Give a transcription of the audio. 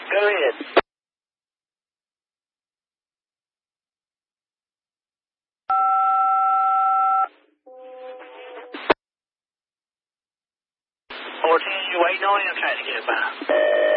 Go ahead. You waiting on him, trying to get it by.